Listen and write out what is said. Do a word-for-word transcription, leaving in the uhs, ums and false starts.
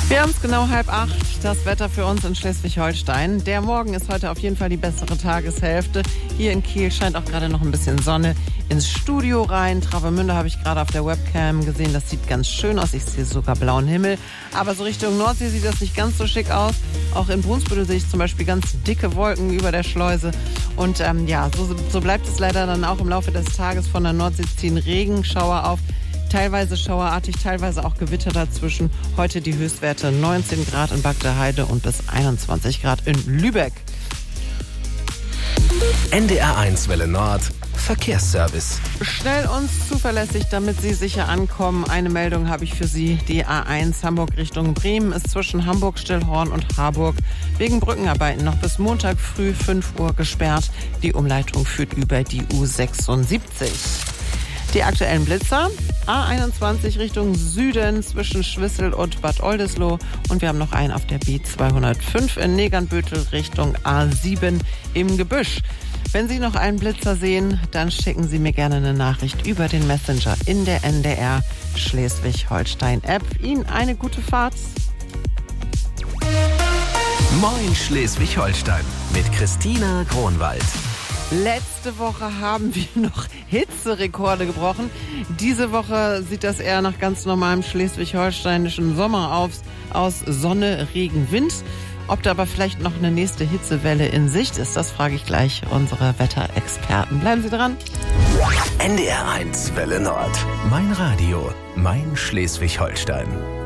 Wir haben es genau halb acht, das Wetter für uns in Schleswig-Holstein. Der Morgen ist heute auf jeden Fall die bessere Tageshälfte. Hier in Kiel scheint auch gerade noch ein bisschen Sonne ins Studio rein. Travemünde habe ich gerade auf der Webcam gesehen, das sieht ganz schön aus. Ich sehe sogar blauen Himmel. Aber so Richtung Nordsee sieht das nicht ganz so schick aus. Auch in Brunsbüttel sehe ich zum Beispiel ganz dicke Wolken über der Schleuse. Und ähm, ja, so, so bleibt es leider dann auch im Laufe des Tages. Von der Nordsee ziehen Regenschauer auf. Teilweise schauerartig, teilweise auch Gewitter dazwischen. Heute die Höchstwerte neunzehn Grad in Bagdeheide und bis einundzwanzig Grad in Lübeck. N D R eins Welle Nord Verkehrsservice. Schnell und zuverlässig, damit Sie sicher ankommen. Eine Meldung habe ich für Sie. Die A eins Hamburg Richtung Bremen ist zwischen Hamburg-Stillhorn und Harburg wegen Brückenarbeiten noch bis Montag früh fünf Uhr gesperrt. Die Umleitung führt über die U sechsundsiebzig. Die aktuellen Blitzer, A einundzwanzig Richtung Süden zwischen Schwissel und Bad Oldesloe. Und wir haben noch einen auf der B zweihundertfünf in Negernbüttel Richtung A sieben im Gebüsch. Wenn Sie noch einen Blitzer sehen, dann schicken Sie mir gerne eine Nachricht über den Messenger in der N D R Schleswig-Holstein-App. Ihnen eine gute Fahrt. Moin Schleswig-Holstein mit Christina Kronwald. Letzte Woche haben wir noch Hitzerekorde gebrochen. Diese Woche sieht das eher nach ganz normalem schleswig-holsteinischen Sommer aus, aus Sonne, Regen, Wind. Ob da aber vielleicht noch eine nächste Hitzewelle in Sicht ist, das frage ich gleich unsere Wetterexperten. Bleiben Sie dran. N D R eins Welle Nord. Mein Radio, mein Schleswig-Holstein.